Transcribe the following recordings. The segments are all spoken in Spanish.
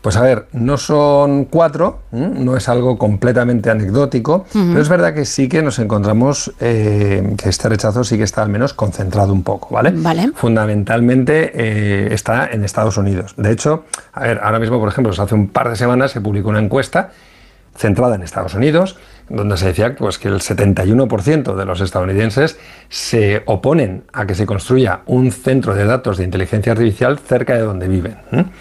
Pues a ver, no son 4, no es algo completamente anecdótico, pero es verdad que sí que nos encontramos que este rechazo sí que está al menos concentrado un poco, ¿vale? Fundamentalmente está en Estados Unidos. De hecho, a ver, ahora mismo, por ejemplo, hace un par de semanas se publicó una encuesta centrada en Estados Unidos, donde se decía pues, que el 71% de los estadounidenses se oponen a que se construya un centro de datos de inteligencia artificial cerca de donde viven.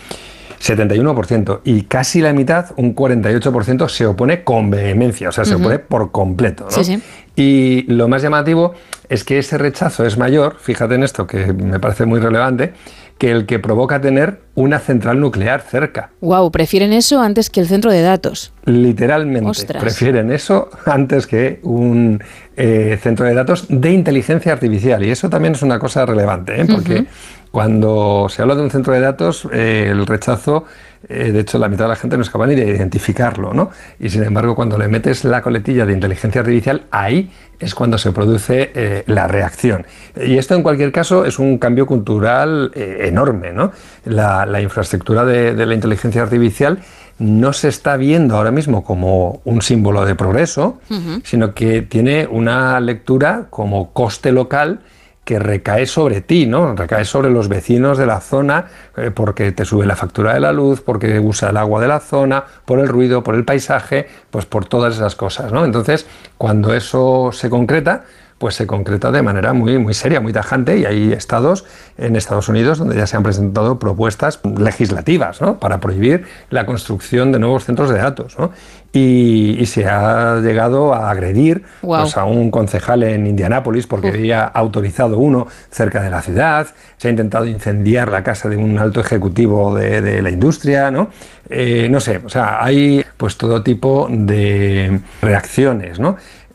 71%, y casi la mitad, un 48%, se opone con vehemencia, o sea, se opone por completo, ¿no? Sí. Y lo más llamativo es que ese rechazo es mayor, fíjate en esto que me parece muy relevante, que el que provoca tener una central nuclear cerca. Wow, prefieren eso antes que el centro de datos. Literalmente. Ostras. Prefieren eso antes que un centro de datos de inteligencia artificial. Y eso también es una cosa relevante, porque cuando se habla de un centro de datos, el rechazo, de hecho, la mitad de la gente no es capaz ni de identificarlo, ¿no? Y sin embargo, cuando le metes la coletilla de inteligencia artificial, ahí es cuando se produce la reacción. Y esto, en cualquier caso, es un cambio cultural enorme, ¿no? La infraestructura de la inteligencia artificial no se está viendo ahora mismo como un símbolo de progreso, sino que tiene una lectura como coste local que recae sobre ti, ¿no? Recae sobre los vecinos de la zona, porque te sube la factura de la luz, porque usa el agua de la zona, por el ruido, por el paisaje, pues por todas esas cosas, ¿no? Entonces, cuando eso se concreta, pues se concreta de manera muy, muy seria, muy tajante, y hay estados en Estados Unidos donde ya se han presentado propuestas legislativas, ¿no? Para prohibir la construcción de nuevos centros de datos, ¿no? Y se ha llegado a agredir pues, a un concejal en Indianápolis porque había autorizado uno cerca de la ciudad. Se ha intentado incendiar la casa de un alto ejecutivo de la industria, ¿no? No sé, o sea, hay pues todo tipo de reacciones, ¿no?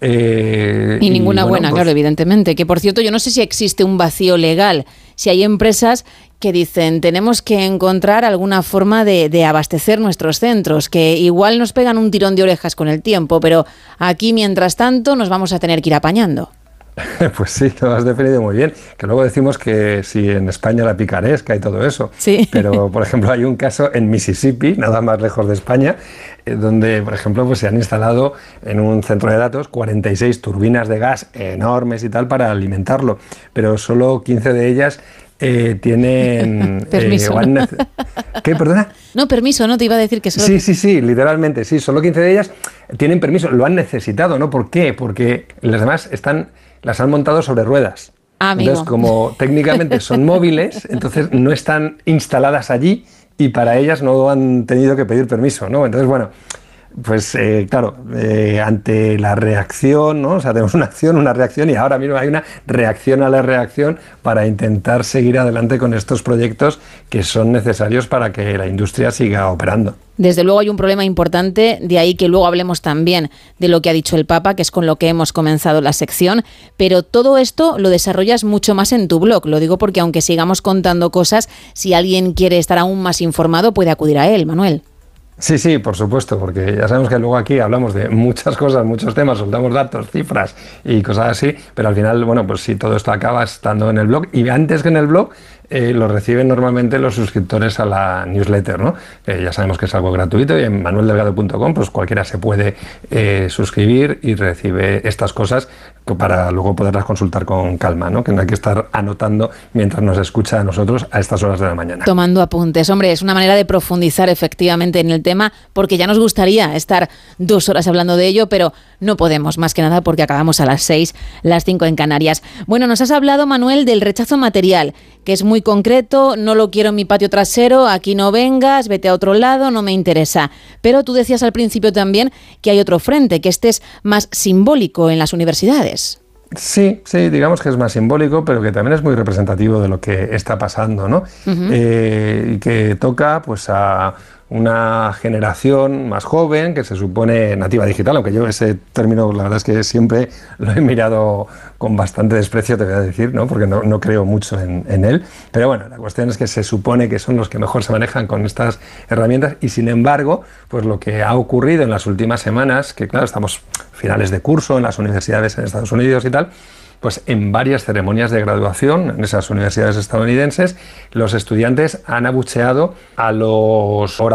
Y ninguna buena, claro, evidentemente. Que, por cierto, yo no sé si existe un vacío legal, si hay empresas que dicen tenemos que encontrar alguna forma de abastecer nuestros centros, que igual nos pegan un tirón de orejas con el tiempo, pero aquí, mientras tanto, nos vamos a tener que ir apañando. Pues sí, lo has definido muy bien. Que luego decimos que si en España la picaresca y todo eso. Sí. Pero, por ejemplo, hay un caso en Mississippi, nada más lejos de España, donde, por ejemplo, pues se han instalado en un centro de datos 46 turbinas de gas enormes y tal para alimentarlo, pero solo 15 de ellas tienen... Permiso. ¿Qué, perdona? No, permiso, no te iba a decir que solo... Sí, literalmente, sí, solo 15 de ellas tienen permiso, lo han necesitado, ¿no? ¿Por qué? Porque las demás las han montado sobre ruedas. Amigo. Entonces, como técnicamente son móviles, entonces no están instaladas allí y para ellas no han tenido que pedir permiso, ¿no? Entonces, bueno, pues claro, ante la reacción, ¿no? O sea, tenemos una acción, una reacción, y ahora mismo hay una reacción a la reacción para intentar seguir adelante con estos proyectos que son necesarios para que la industria siga operando. Desde luego hay un problema importante, de ahí que luego hablemos también de lo que ha dicho el Papa, que es con lo que hemos comenzado la sección, pero todo esto lo desarrollas mucho más en tu blog. Lo digo porque aunque sigamos contando cosas, si alguien quiere estar aún más informado puede acudir a él, Manuel. Sí, por supuesto, porque ya sabemos que luego aquí hablamos de muchas cosas, muchos temas, soltamos datos, cifras y cosas así, pero al final, bueno, pues sí, todo esto acaba estando en el blog, y antes que en el blog lo reciben normalmente los suscriptores a la newsletter, ¿no? Ya sabemos que es algo gratuito, y en manueldelgado.com pues cualquiera se puede suscribir y recibe estas cosas para luego poderlas consultar con calma, ¿no? Que no hay que estar anotando mientras nos escucha a nosotros a estas horas de la mañana. Tomando apuntes. Hombre, es una manera de profundizar efectivamente en el tema, porque ya nos gustaría estar 2 horas hablando de ello, pero no podemos, más que nada porque acabamos a las 6, las 5 en Canarias. Bueno, nos has hablado, Manuel, del rechazo material, que es muy concreto: no lo quiero en mi patio trasero, aquí no vengas, vete a otro lado, no me interesa. Pero tú decías al principio también que hay otro frente, que este es más simbólico en las universidades. Sí, digamos que es más simbólico, pero que también es muy representativo de lo que está pasando, ¿no? Y que toca pues a una generación más joven que se supone nativa digital, aunque yo ese término la verdad es que siempre lo he mirado con bastante desprecio, te voy a decir, ¿no? Porque no creo mucho en él, pero bueno, la cuestión es que se supone que son los que mejor se manejan con estas herramientas, y sin embargo, pues lo que ha ocurrido en las últimas semanas, que claro, estamos finales de curso en las universidades en Estados Unidos y tal, pues en varias ceremonias de graduación en esas universidades estadounidenses, los estudiantes han abucheado a los